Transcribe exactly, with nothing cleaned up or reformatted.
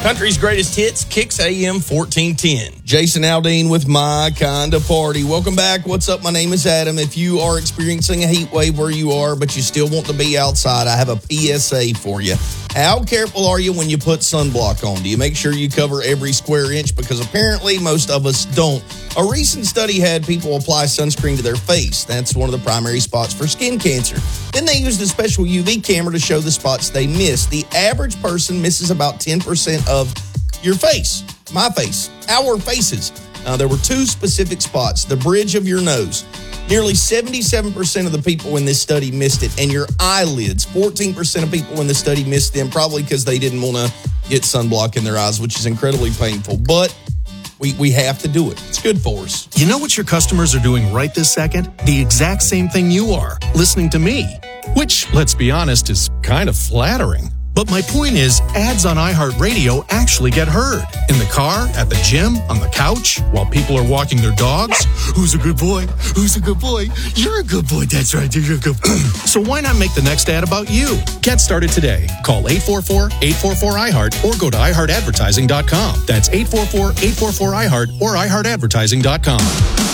Country's greatest hits, Kicks A M fourteen ten. Jason Aldean with My Kinda Party. Welcome back. What's up? My name is Adam. If you are experiencing a heat wave where you are, but you still want to be outside, I have a P S A for you. How careful are you when you put sunblock on? Do you make sure you cover every square inch? Because apparently most of us don't. A recent study had people apply sunscreen to their face. That's one of the primary spots for skin cancer. Then they used a special U V camera to show the spots they missed. The average person misses about ten percent of your face, my face, our faces. Uh, there were two specific spots, the bridge of your nose. Nearly seventy-seven percent of the people in this study missed it, and your eyelids. fourteen percent of people in the study missed them, probably because they didn't want to get sunblock in their eyes, which is incredibly painful. But we, we have to do it. It's good for us. You know what your customers are doing right this second? The exact same thing you are, listening to me. Which, let's be honest, is kind of flattering. But my point is, ads on iHeartRadio actually get heard. In the car, at the gym, on the couch, while people are walking their dogs. Who's a good boy? Who's a good boy? You're a good boy. That's right. You're a good boy. So why not make the next ad about you? Get started today. Call eight four four, eight four four, I heart or go to i heart advertising dot com. That's eight four four, eight four four, I heart or i heart advertising dot com.